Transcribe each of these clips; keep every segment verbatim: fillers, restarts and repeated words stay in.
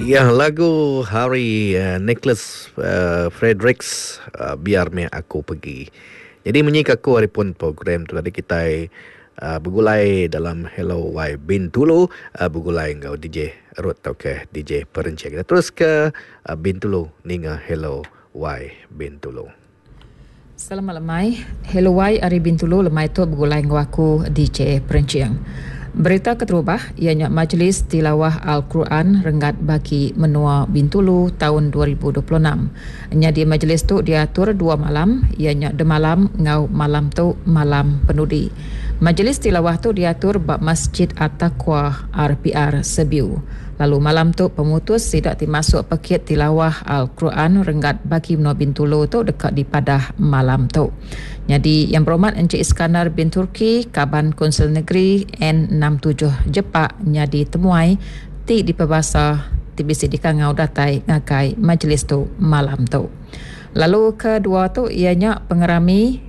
Ya, lagu Harry uh, Nicholas uh, Fredericks, uh, Biar Me Aku Pergi. Jadi menyika aku hari pun program tu tadi kita uh, bergulai dalam Hello Why Bin Tulu, uh, bergulai engkau D J Rut atau ke D J Perencik. Kita terus ke uh, Bin Tulu ninga Hello Why Bin Tulu. Selamat lemai. Hello Why Ari Bin Tulu lemai tu bergulai engkau aku D J Perencik. Berita keterubah, ianya Majlis Tilawah Al-Quran Renggat Baki Menua Bintulu tahun dua ribu dua puluh enam. Nya di majlis tu diatur dua malam, ianya de malam ngau malam tu malam penudi. Majlis Tilawah tu diatur bab Masjid At-Taqwa R P R Sebiu. Lalu malam tu pemutus tidak dimasuk pekit tilawah Al-Quran Renggat Baki Menua Bintulu tu dekat di padah malam tu. Jadi yang berhormat Encik Iskandar bin Turki, Kaban Konsel Negeri N enam tujuh Jepak nyadi temuai ti di perbasa ti bisi di kangau datai ngakai majlis tu malam tu. Lalu kedua tu ianya pengerami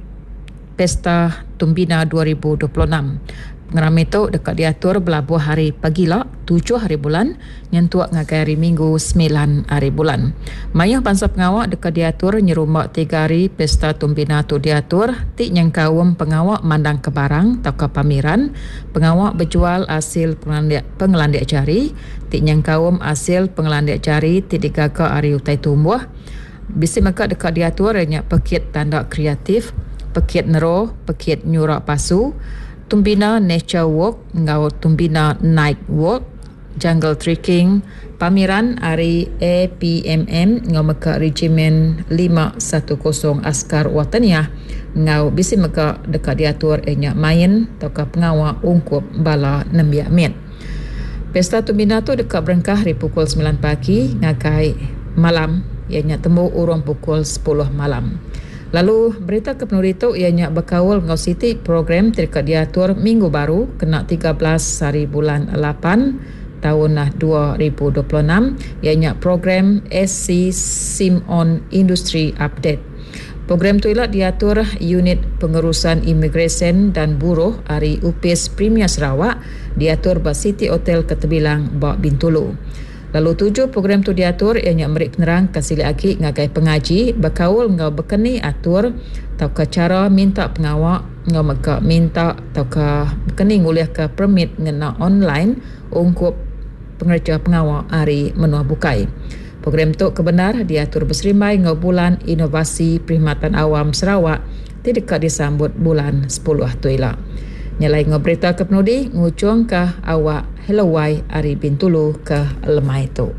Pesta Tumbina dua ribu dua puluh enam. Pengerami tu dekat diatur belabuh hari pagila tujuh hari bulan nyentuak ngakai hari minggu sembilan hari bulan. Mayah bangsa pengawak dekat diatur nyerumbak tiga hari Pesta Tumbina tu diatur ti yang kaum pengawak mandang ke barang atau ke pameran, pengawak berjual hasil pengelandiak, pengelandiak jari, ti yang kaum hasil pengelandiak jari ti digagak hari utai tumbuh. Bisi maka dekat diatur hanya pekit tanda kreatif, pekit nero, pekit nyurak pasu, Tumbina Nature Walk, ngau Tumbina Night Walk, Jungle Trekking, pameran hari A P M M, ngau meka Regimen lima satu kosong Askar Wataniah, ngau bisi meka dekat diatur enya main, atau pengawak ungkup bala nembiak mit. Pesta Tumbina tu dekat berengkah hari pukul sembilan pagi, ngakai malam, ianya temu urung pukul sepuluh malam. Lalu berita kepenuh itu ianya berkawal ngau siti program terdekat diatur minggu baru kena tiga belas hari bulan lapan tahun dua ribu dua puluh enam ianya program S C Simon Industry Update. Program tu ialah diatur unit pengurusan imigresen dan buruh hari U P I S Premier Sarawak diatur ba City Hotel Ketebilang Bak Bintulu. Lalu tujuh program tu diatur ianya merik penerang kasih lagi ngagai pengaji berkaul ngau berkeni atur atau ke cara minta pengawak ngau maka minta atau ke berkeni nguliah ke permit ngena online ungkup pengerja pengawak hari menua bukai. Program tu kebenar diatur berserimai ngau bulan inovasi perkhidmatan awam Sarawak ti dekat disambut bulan sepuluh tu ialah. Nyalai ngau berita ke penudi ngucung ke awak Hello Why Ari Bintulu ke lemai tu.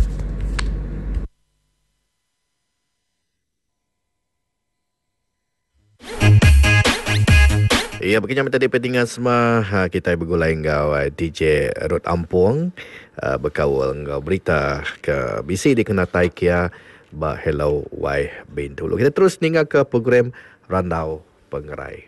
Ya, begini tadi pentingan semua ha, kita bergulai ngau D J Rut Ampung uh, berkawal ngau berita ke bisi dikenatai kia ba Hello Why Bintulu. Kita terus tinggal ke program Randau Pengerai.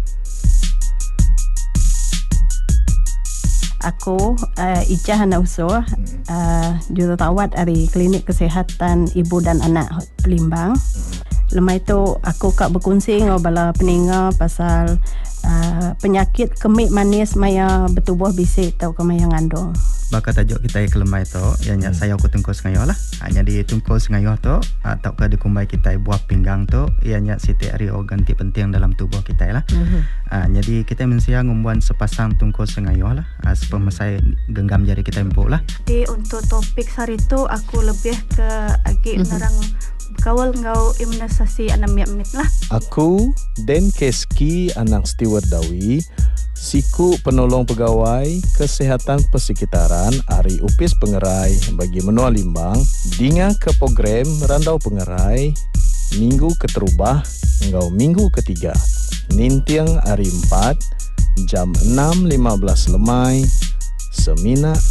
Aku uh, Icah Hana Uso, uh, jururawat dari Klinik Kesihatan Ibu dan Anak Pelimbang. Lemai tu aku kak berkongsi dengan bala peninga pasal uh, penyakit kemik manis maya bertubuh bisik tau ke maya ngandung. Baka tajuk kita ke lemai tu ianya hmm. saya aku tungkus ngayo lah. Hanya di tungkus ngayo tu atau ke dikumbai kita buah pinggang tu ianya siti ari organ ti penting dalam tubuh kita lah. Hmm. Uh, jadi kita mensia ngumbuan sepasang tungkus ngayo lah. Uh, Sepemasai genggam jari kita empuk lah. Jadi untuk topik hari tu aku lebih ke agi hmm. narang kawal ngau imunisasi enam minit lah. Aku Den Keski anak Steward Dawi, siku penolong pegawai kesehatan persekitaran Ari U P I S Pengerai bagi Menua Limbang dinga ke program Randau Pengerai minggu keterubah ngau minggu ketiga nintiang hari empat jam enam lima belas lemai semina